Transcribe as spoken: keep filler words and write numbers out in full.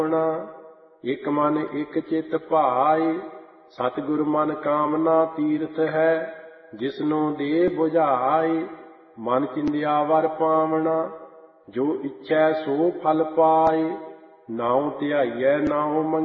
ਇਕ ਮਨ ਇਕ ਚਿਤ ਭਾਏ, ਸਤਿਗੁਰ ਮਨ ਕਾਮਨਾ ਤੀਰਥ ਹੈ, ਜਿਸਨੂੰ ਦੇ ਬੁਝਾਏ। ਮਨ ਚਿੰਦਿਆ ਵਰ ਪਾਵਣਾ, ਜੋ ਇੱਛੈ ਸੋ ਫਲ ਪਾਏ। ਨਾਉ ਧਿਆਈਐ ਨਾਉ